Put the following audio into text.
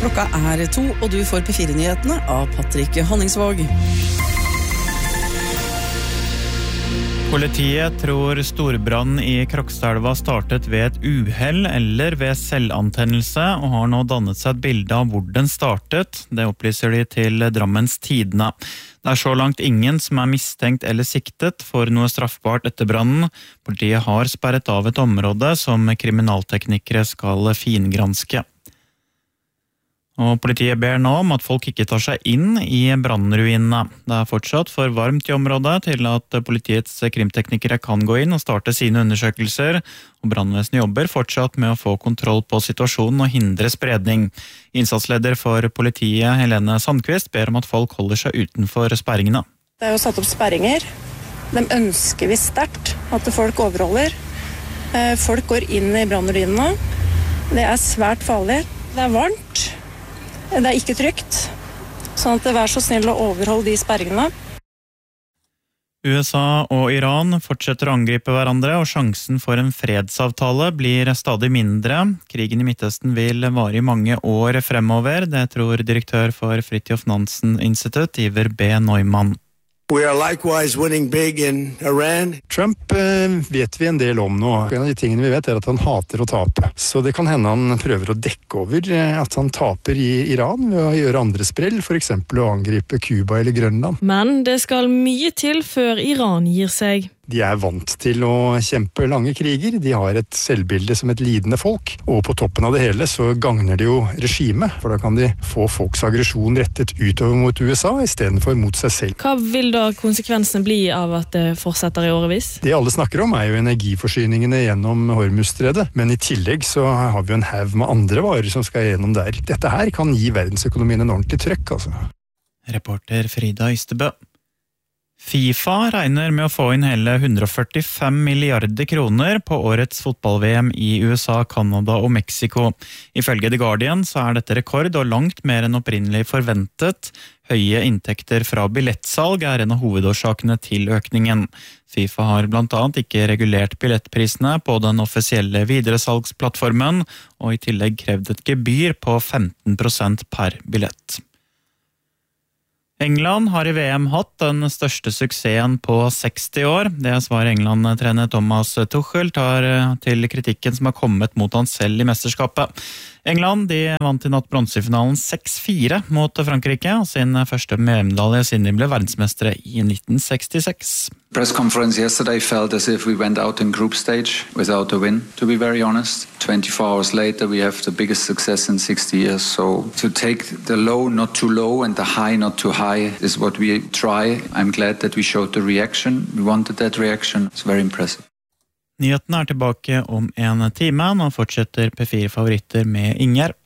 Klokka 2, og du får P4-nyhetene av Patrick Honningsvåg. Politiet tror storbrannen i Krokstadelva startet ved et uhell eller ved selvantennelse, og har nå dannet seg et bilde av hvor den startet. Det opplyser de til Drammens Tidende. Det så langt ingen som mistenkt eller siktet for noe straffbart etter brannen. Politiet har sperret av et område som kriminalteknikere skal fingranske. Og politiet ber nå om at folk ikke tar seg inn i brannruinene. Det fortsatt for varmt i området til at politiets krimteknikere kan gå inn og starte sine undersøkelser, og brannvesenet jobber fortsatt med å få kontroll på situasjonen og hindre spredning. Innsatsleder for politiet, Helene Sandqvist, ber om at folk holder seg utenfor sperringene. Det jo satt opp sperringer. De ønsker vi sterkt at folk overholder. Folk går inn i brannruinene. Det svært farlig. Det varmt. Det ikke trygt, sånn at vær så snill å overholde de sperringene. USA og Iran fortsetter å angripe hverandre, og sjansen for en fredsavtale blir stadig mindre. Krigen i Midtøsten vil vare i mange år fremover, det tror direktør for Fridtjof Nansen Institutt, Iver B. Neumann. We are likewise winning big in Iran. Trump vet vi en del om nå. En av de tingene vi vet at han hater å tape. Så det kan hende han prøver å dekke over at han taper i Iran ved å gjøre andre sprell, for eksempel å angripe Cuba eller Grønland. Men det skal mye til før Iran gir seg. De vant til å kjempe lange kriger, de har et selvbilde som et lidende folk, og på toppen av det hele så gagner det jo regimet, for da kan de få folks aggresjon rettet utover mot USA i stedet for mot seg selv. Hva vil da konsekvensene bli av at det fortsetter i årevis? Det alle snakker om jo energiforsyningene gjennom Hormuzstredet, men i tillegg så har vi jo en haug med andre varer som skal gjennom der. Dette her kan gi verdensøkonomien en ordentlig trøkk, altså. Reporter Frida Ystebø. FIFA regner med å få inn hele 145 milliarder kroner på årets fotball-VM i USA, Kanada og Mexico. Ifølge The Guardian så dette rekord og langt mer enn opprinnelig forventet. Høye inntekter fra billettsalg en av hovedårsakene til økningen. FIFA har blant annet ikke regulert billettprisene på den offisielle videresalgsplattformen, og i tillegg krevd et gebyr på 15% per billett. England har i VM hatt den største suksessen på 60 år. Det svarer England-trener Thomas Tuchel tar til kritikken som har kommet mot han selv i mesterskapet. England vant i natt bronsefinalen 6-4 mot Frankrike, og sin første VM-medalje siden de ble verdensmestere i 1966. Press conference yesterday felt as if we went out in group stage without a win, to be very honest. 24 hours later we have the biggest success in 60 years, so to take the low not too low and the high not too high is what we try. I'm glad that we showed the reaction. We wanted that reaction. It's very impressive. Nyhetene tilbake om en time. Nå fortsetter P4 Favoritter med Inger.